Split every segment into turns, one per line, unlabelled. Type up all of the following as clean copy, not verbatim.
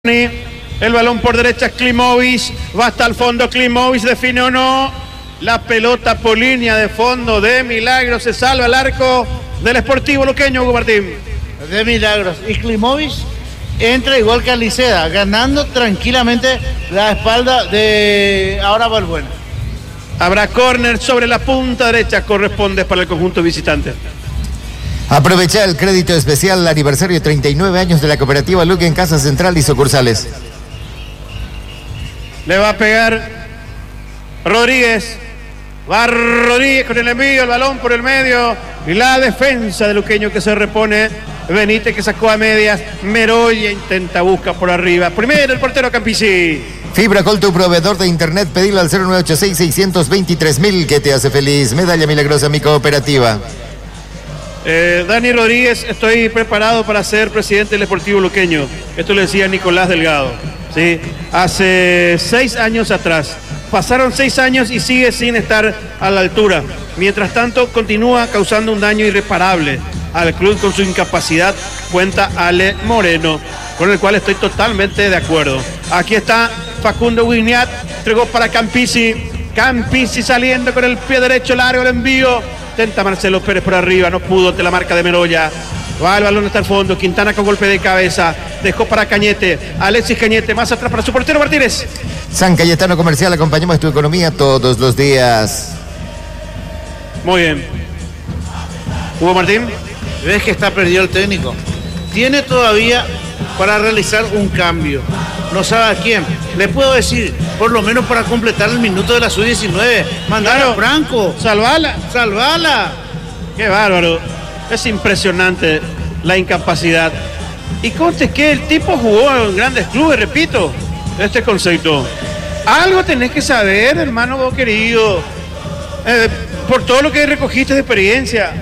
El balón por derecha es Klimovic, va hasta el fondo Klimovic, define o no, la pelota por línea de fondo de milagro, se salva el arco del Sportivo Luqueño, Hugo Martín.
De milagros, y Klimovic entra igual que Aliceda, ganando tranquilamente la espalda de ahora Balbuena.
Habrá córner sobre la punta derecha, corresponde para el conjunto visitante.
Aprovecha el crédito especial aniversario 39 años de la cooperativa Luque en Casa Central y sucursales.
Le va a pegar Rodríguez. Va Rodríguez con el envío, el balón por el medio. Y la defensa de Luqueño que se repone. Benítez que sacó a medias. Meroya intenta, busca por arriba. Primero el portero Campisi.
Fibracol, tu proveedor de internet, pedilo al 0986-623.000 que te hace feliz. Medalla milagrosa, mi cooperativa.
Dani Rodríguez, estoy preparado para ser presidente del Sportivo Luqueño. Esto lo decía Nicolás Delgado, ¿sí? Hace 6 años atrás. Pasaron 6 años y sigue sin estar a la altura. Mientras tanto, continúa causando un daño irreparable al club con su incapacidad, cuenta Ale Moreno, con el cual estoy totalmente de acuerdo. Aquí está Facundo Guignat, entregó para Campisi. Campisi saliendo con el pie derecho largo, el envío. Tenta Marcelo Pérez por arriba, no pudo ante la marca de Meroya. Va el balón hasta el fondo, Quintana con golpe de cabeza. Dejó para Cañete, Alexis Cañete, más atrás para su portero Martínez.
San Cayetano Comercial, acompañamos tu economía todos los días.
Muy bien. Hugo Martín.
¿Ves que está perdido el técnico? Tiene todavía para realizar un cambio. No sabe a quién. Le puedo decir, por lo menos para completar el minuto de la sub-19. Mandar a Franco. Salvala.
Qué bárbaro. Es impresionante la incapacidad. Y conste que el tipo jugó en grandes clubes, repito, este concepto. Algo tenés que saber, hermano vos querido. Por todo lo que recogiste de experiencia.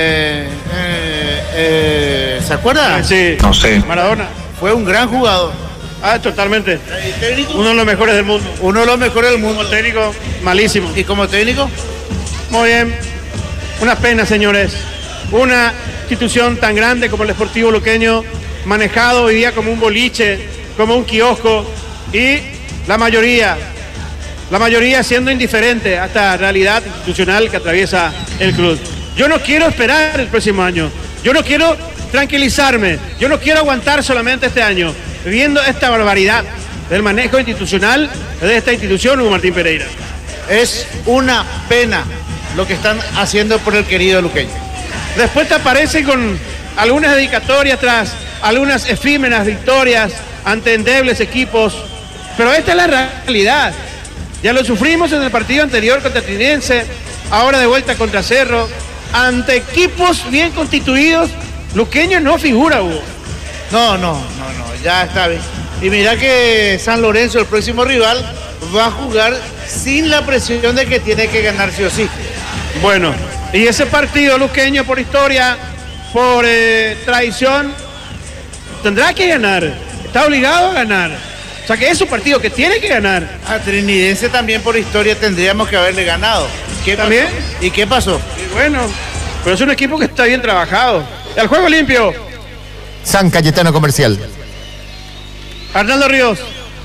¿Se acuerda?
Sí.
No sé.
Maradona.
Fue un gran jugador.
Totalmente.
¿Técnico?
Uno de los mejores del mundo.
Uno de los mejores del mundo.
Como técnico, malísimo.
¿Y como técnico?
Muy bien. Una pena, señores. Una institución tan grande como el Sportivo Luqueño, manejado hoy día como un boliche, como un kiosco, y la mayoría siendo indiferente a esta realidad institucional que atraviesa el club. Yo no quiero esperar el próximo año. Yo no quiero tranquilizarme. Yo no quiero aguantar solamente este año, viendo esta barbaridad del manejo institucional de esta institución, Hugo Martín Pereira.
Es una pena lo que están haciendo por el querido Luqueño.
Después te aparecen con algunas dedicatorias tras algunas efímeras victorias ante endebles equipos, pero esta es la realidad. Ya lo sufrimos en el partido anterior contra Trinense, ahora de vuelta contra Cerro. Ante equipos bien constituidos, Luqueño no figura, Hugo.
No, ya está bien. Y mira que San Lorenzo, el próximo rival, va a jugar sin la presión de que tiene que ganar sí o sí.
Bueno, y ese partido Luqueño por historia, por tradición, tendrá que ganar. Está obligado a ganar. O sea que es un partido que tiene que ganar.
A Trinidense también por historia tendríamos que haberle ganado. ¿Qué
¿También?
pasó? ¿Y qué pasó?
Y bueno, pero es un equipo que está bien trabajado. El juego limpio.
San Cayetano Comercial.
Arnaldo Ríos.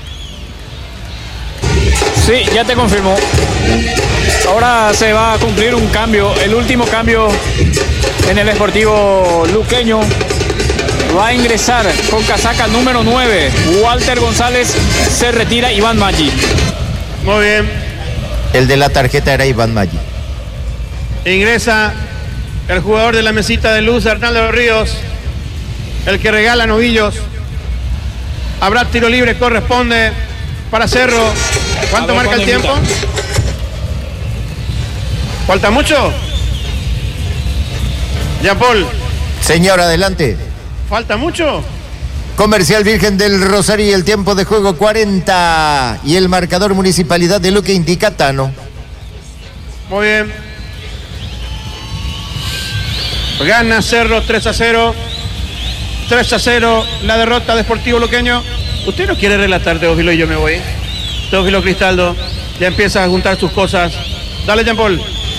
Sí, ya te confirmó. Ahora se va a cumplir un cambio, el último cambio en el Sportivo Luqueño. Va a ingresar con casaca número 9, Walter González, se retira Iván Maggi.
Muy bien.
El de la tarjeta era Iván Maggi.
Ingresa el jugador de la mesita de luz, Arnaldo Ríos, el que regala novillos. Habrá tiro libre, corresponde para Cerro. ¿Cuánto marca el tiempo? ¿Falta mucho? Jean Paul.
Señor, adelante.
¿Falta mucho?
Comercial Virgen del Rosario y el tiempo de juego 40. Y el marcador Municipalidad de Luque indica Tano.
Muy bien. Gana Cerro 3-0. 3-0 la derrota de Sportivo Luqueño. ¿Usted no quiere relatar, Teófilo, y yo me voy? Teófilo Cristaldo ya empieza a juntar sus cosas. Dale, Jean Paul.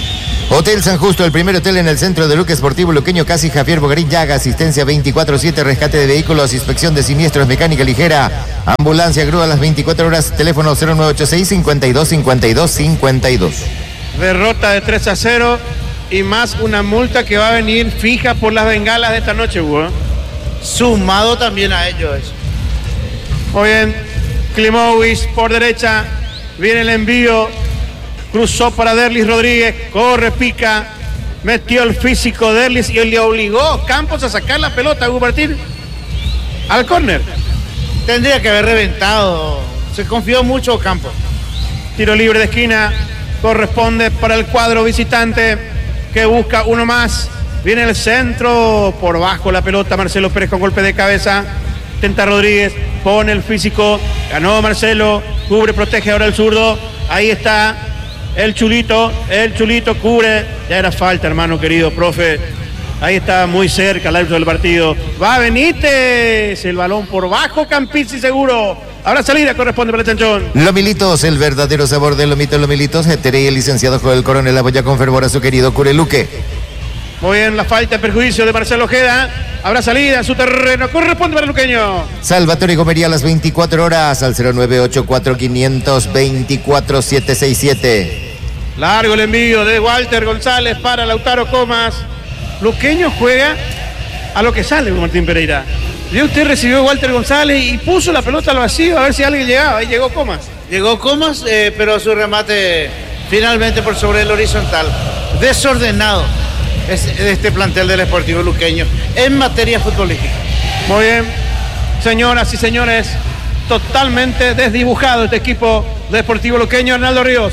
Hotel San Justo, el primer hotel en el centro de Luque Esportivo Luqueño, casi Javier Bogarín Llaga, asistencia 24/7, rescate de vehículos, inspección de siniestros, mecánica ligera, ambulancia, grúa a las 24 horas, teléfono 0986 52 52 52.
Derrota de 3-0 y más una multa que va a venir fija por las bengalas de esta noche, Hugo.
Sumado también a ello eso.
Muy bien, Klimovic por derecha, viene el envío, cruzó para Derlis Rodríguez, corre, pica, metió el físico Derlis y le obligó Campos a sacar la pelota, Hugo Martín, al córner.
Tendría que haber reventado, se confió mucho Campos.
Tiro libre de esquina, corresponde para el cuadro visitante que busca uno más. Viene el centro, por bajo la pelota, Marcelo Pérez con golpe de cabeza. Tenta Rodríguez, pone el físico, ganó Marcelo, cubre, protege ahora el zurdo. Ahí está el chulito cubre. Ya era falta, hermano querido, profe. Ahí está muy cerca el árbitro del partido. Va Benítez, el balón por bajo, Campizzi seguro. Ahora salida corresponde para el Chanchón.
Lomilitos, el verdadero sabor de Lomilitos. Terey, el licenciado Joel Coronel apoya con fervor a su querido Cureluque.
Muy bien, la falta, el perjuicio de Marcelo Ojeda. Habrá salida en su terreno, corresponde para el luqueño.
Salvatore Gomería a las 24 horas al 0984 524 767.
Largo el envío de Walter González para Lautaro Comas. Luqueño juega a lo que sale, Martín Pereira. Y usted recibió a Walter González y puso la pelota al vacío a ver si alguien llegaba. Ahí llegó Comas.
Llegó Comas, pero su remate finalmente por sobre el horizontal. Desordenado es este plantel del Sportivo Luqueño en materia futbolística.
Muy bien, señoras y señores, totalmente desdibujado este equipo de Sportivo Luqueño. Arnaldo Ríos.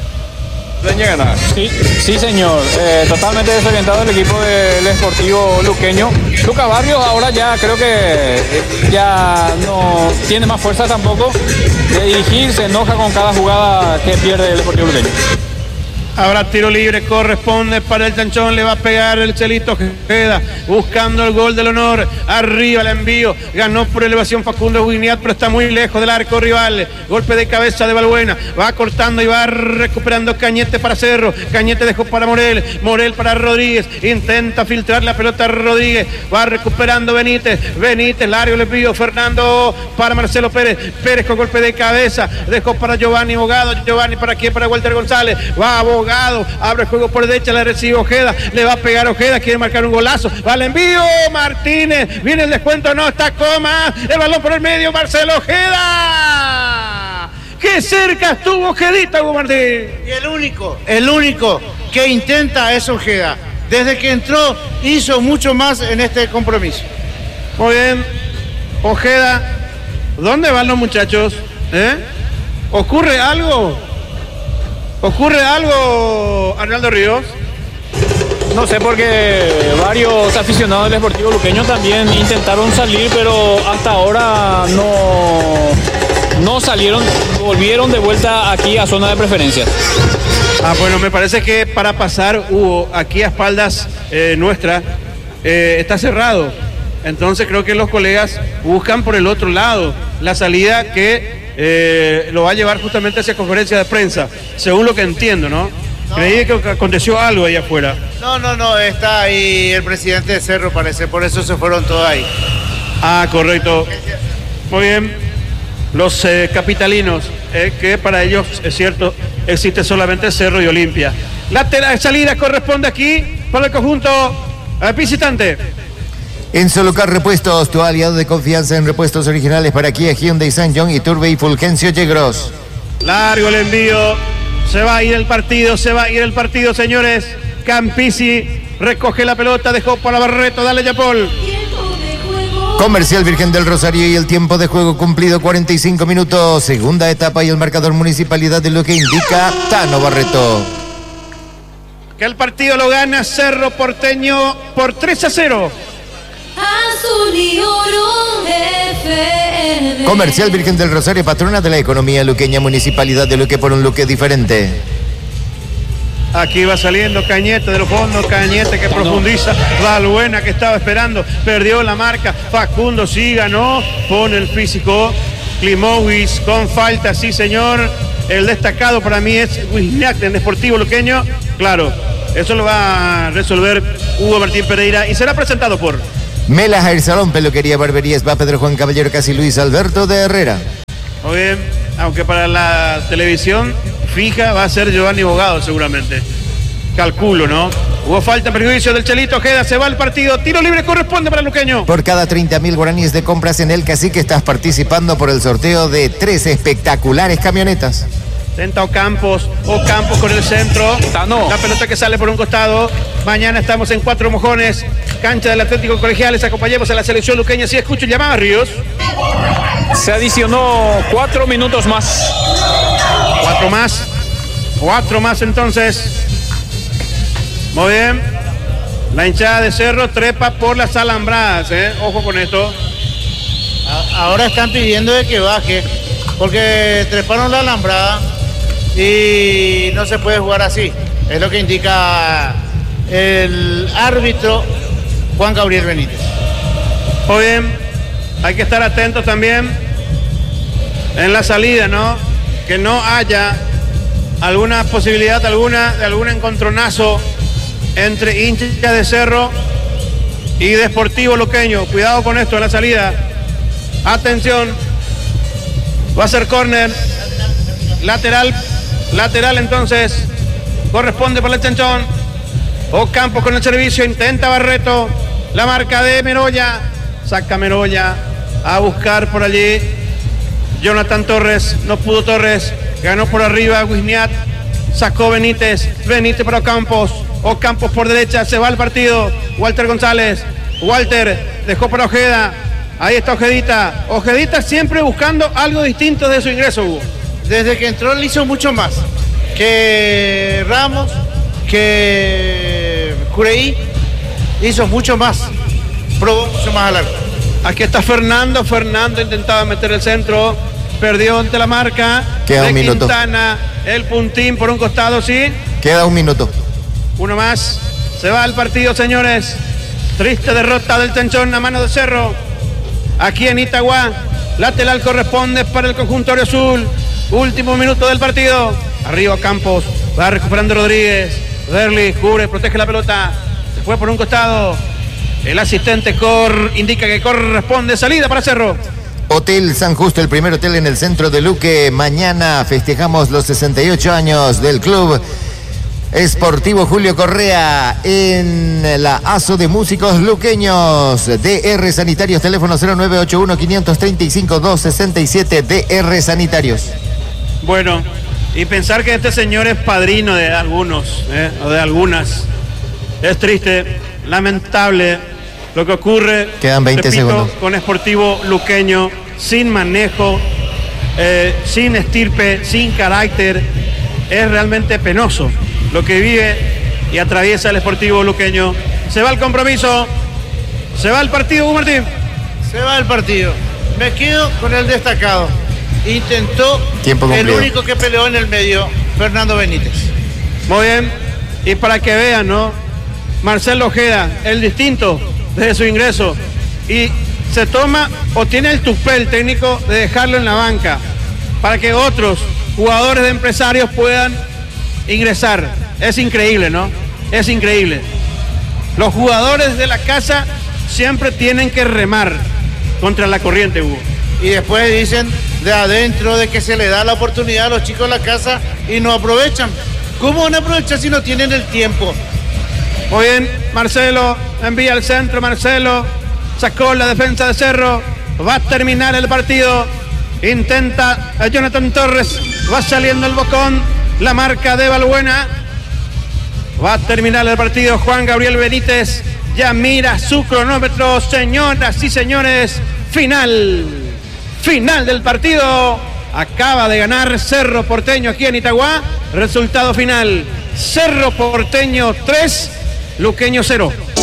Sí, señor. Totalmente desorientado el equipo del Sportivo Luqueño. Luca Barrios ahora ya creo que ya no tiene más fuerza tampoco de dirigir, se enoja con cada jugada que pierde el Sportivo Luqueño.
Habrá tiro libre, corresponde para el Chanchón, le va a pegar el Chelito Ojeda, buscando el gol del honor, arriba el envío, ganó por elevación Facundo Guigniat, pero está muy lejos del arco rival, golpe de cabeza de Balbuena, va cortando y va recuperando Cañete para Cerro, Cañete dejó para Morel para Rodríguez, intenta filtrar la pelota Rodríguez, va recuperando Benítez, largo el envío, Fernando para Marcelo Pérez con golpe de cabeza, dejó para Giovanni Bogado, Giovanni para quién, para Walter González, va a abre el juego por derecha, le recibe Ojeda, le va a pegar Ojeda, quiere marcar un golazo, va al envío, Martínez, viene el descuento, no está Comas, el balón por el medio, Marcelo Ojeda. ¡Qué cerca estuvo Ojedita, Hugo Martín!
Y el único que intenta es Ojeda. Desde que entró hizo mucho más en este compromiso.
Muy bien, Ojeda, ¿dónde van los muchachos? ¿Ocurre algo, Arnaldo Ríos?
No sé, porque varios aficionados del Sportivo Luqueño también intentaron salir, pero hasta ahora no salieron, volvieron de vuelta aquí a zona de preferencias.
Bueno, me parece que para pasar, Hugo, aquí a espaldas nuestra, está cerrado. Entonces creo que los colegas buscan por el otro lado la salida que lo va a llevar justamente hacia conferencia de prensa, según lo que entiendo, ¿no? Creí que aconteció algo ahí afuera.
No, está ahí el presidente de Cerro, parece, por eso se fueron todos ahí.
Correcto. Muy bien. Los capitalinos, que para ellos, es cierto, existe solamente Cerro y Olimpia. La salida corresponde aquí para el conjunto visitante.
En Solocar Repuestos, tu aliado de confianza en repuestos originales para Kia, Hyundai, San John, Iturbe y Fulgencio Yegros.
Largo el envío, se va a ir el partido, señores. Campizzi recoge la pelota, dejó para Barreto, dale Yapol.
Comercial Virgen del Rosario y el tiempo de juego cumplido, 45 minutos, segunda etapa y el marcador Municipalidad de lo que indica Tano Barreto.
Que el partido lo gana Cerro Porteño por 3-0.
Azul y oro FM.
Comercial Virgen del Rosario, patrona de la economía luqueña, Municipalidad de Luque por un Luque diferente.
Aquí va saliendo Cañete de los fondos, Cañete que profundiza, Balbuena que estaba esperando, perdió la marca, Facundo sí ganó, pone el físico, Klimovic con falta, sí señor, el destacado para mí es Wisniak en Sportivo Luqueño, claro, Eso lo va a resolver Hugo Martín Pereira y será presentado por
Mela Hair Salón, Peluquería, Barbería, Spa Pedro Juan Caballero, Casi Luis Alberto de Herrera.
Muy bien, aunque para la televisión fija va a ser Giovanni Bogado seguramente. Calculo, ¿no? Hubo falta en perjuicio del Chelito Ojeda, se va al partido, tiro libre corresponde para el luqueño.
Por cada 30.000 guaraníes de compras en el Cacique estás participando por el sorteo de 3 espectaculares camionetas.
Tenta Ocampos con el centro.
Tano.
La pelota que sale por un costado. Mañana estamos en Cuatro Mojones, cancha del Atlético Colegiales. Acompañemos a la selección luqueña. Si escucho el llamado, Ríos.
Se adicionó 4 minutos más.
4 más entonces. Muy bien. La hinchada de Cerro trepa por las alambradas, Ojo con esto.
Ahora están pidiendo de que baje, porque treparon la alambrada y no se puede jugar así. Es lo que indica el árbitro Juan Gabriel Benítez.
Muy bien. Hay que estar atentos también en la salida, ¿no? Que no haya alguna posibilidad de algún encontronazo entre hinchas de Cerro y de Sportivo Luqueño. Cuidado con esto en la salida. Atención. Va a ser córner. Lateral entonces. Corresponde para el Chanchón. Ocampos con el servicio. Intenta Barreto. La marca de Meroya. Saca Meroya a buscar por allí. Jonathan Torres. No pudo Torres. Ganó por arriba Wisniat. Sacó Benítez para Ocampos. Ocampos por derecha. Se va al partido. Walter González. Walter dejó para Ojeda. Ahí está Ojedita. Ojedita siempre buscando algo distinto de su ingreso, Hugo.
Desde que entró le hizo mucho más que Ramos, que Cureí. Hizo mucho más. Probó mucho más al arco.
Aquí está Fernando. Fernando intentaba meter el centro. Perdió ante la marca.
Queda un minuto.
Quintana. El puntín por un costado, sí.
Queda un minuto.
Uno más. Se va al partido, señores. Triste derrota del Chanchón a mano de Cerro. Aquí en Itagua. Lateral corresponde para el conjunto azul. Último minuto del partido. Arriba Campos. Va recuperando Rodríguez. Derli cubre, protege la pelota. Se fue por un costado. El asistente indica que corresponde salida para Cerro.
Hotel San Justo, el primer hotel en el centro de Luque. Mañana festejamos los 68 años del club Sportivo Julio Correa en la ASO de Músicos Luqueños. DR Sanitarios, teléfono 0981-535-267, DR Sanitarios.
Bueno, y pensar que este señor es padrino de algunos, o de algunas. Es triste, lamentable lo que ocurre.
Quedan 20 segundos.
Con Sportivo Luqueño, sin manejo, sin estirpe, sin carácter. Es realmente penoso lo que vive y atraviesa el Sportivo Luqueño. Se va el compromiso, se va el partido, Hugo Martín.
Se va el partido. Me quedo con el destacado. Intentó el único que peleó en el medio, Fernando Benítez.
Muy bien. Y para que vean, ¿no? Marcelo Ojeda, el distinto desde su ingreso. Y se toma o tiene el tupé el técnico de dejarlo en la banca para que otros jugadores de empresarios puedan ingresar. Es increíble, ¿no? Es increíble. Los jugadores de la casa siempre tienen que remar contra la corriente, Hugo.
Y después dicen de adentro de que se le da la oportunidad a los chicos de la casa y no aprovechan. ¿Cómo van a aprovechar si no tienen el tiempo?
Muy bien, Marcelo envía al centro, Marcelo sacó la defensa de Cerro, va a terminar el partido, intenta a Jonathan Torres, va saliendo el bocón, la marca de Balbuena, va a terminar el partido Juan Gabriel Benítez, ya mira su cronómetro, señoras y señores, final del partido, acaba de ganar Cerro Porteño aquí en Itagua, resultado final, Cerro Porteño 3, Luqueño 0.